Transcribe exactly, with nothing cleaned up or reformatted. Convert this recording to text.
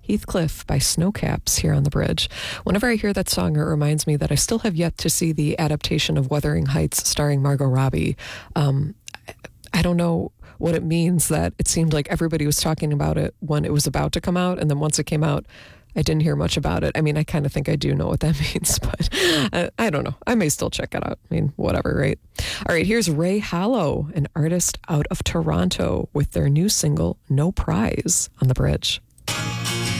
Heathcliff by Snowcaps here on the bridge. Whenever I hear that song, it reminds me that I still have yet to see the adaptation of Wuthering Heights starring Margot Robbie. Um, I don't know what it means that it seemed like everybody was talking about it when it was about to come out, and then once it came out, I didn't hear much about it. I mean, I kind of think I do know what that means, but uh, I don't know. I may still check it out. I mean, whatever, right? All right, here's Ray Hallow, an artist out of Toronto, with their new single, No Prize, on the bridge.